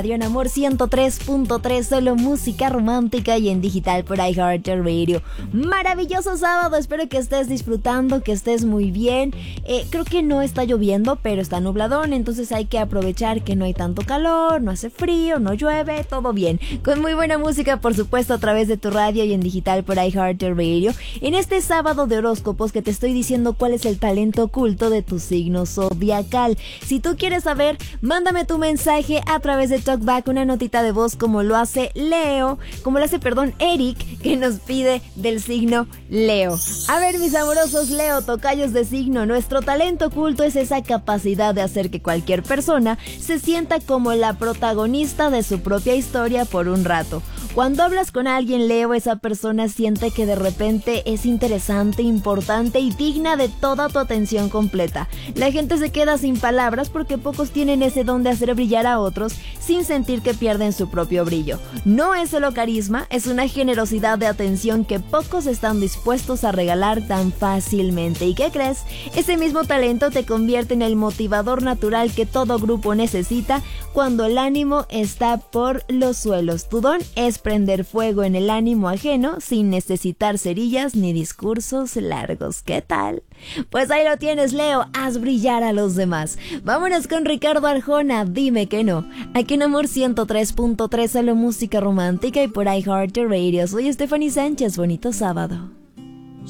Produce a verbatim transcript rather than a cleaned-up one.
En Amor ciento tres punto tres, solo música romántica y en digital por iHeartRadio. Maravilloso sábado, espero que estés disfrutando, que estés muy bien. Eh, creo que no está lloviendo, pero está nubladón, entonces hay que aprovechar que no hay tanto calor, no hace frío, no llueve, todo bien. Con muy buena música, por supuesto, a través de tu radio y en digital por iHeartRadio. En este sábado de horóscopos que te estoy diciendo cuál es el talento oculto de tu signo zodiacal. Si tú quieres saber, mándame tu mensaje a través de Talkback, una notita de voz como lo hace Leo, como lo hace, perdón, Eric, que nos pide del signo Leo. A ver, mis amorosos Leo, tocayos de signo, nuestro talento oculto es esa capacidad de hacer que cualquier persona se sienta como la protagonista de su propia historia por un rato. Cuando hablas con alguien, Leo, esa persona siente que de repente es interesante, importante y digna de toda tu atención completa. La gente se queda sin palabras porque pocos tienen ese don de hacer brillar a otros sin sentir que pierden su propio brillo. No es solo carisma, es una generosidad de atención que pocos están dispuestos a regalar tan fácilmente. ¿Y qué crees? Ese mismo talento te convierte en el motivador natural que todo grupo necesita cuando el ánimo está por los suelos. Tu don es prender fuego en el ánimo ajeno sin necesitar cerillas ni discursos largos. ¿Qué tal? Pues ahí lo tienes, Leo, haz brillar a los demás. Vámonos con Ricardo Arjona, dime que no. Aquí en Amor ciento tres punto tres, solo música romántica y por iHeartRadio. Soy Stephanie Sánchez, bonito sábado.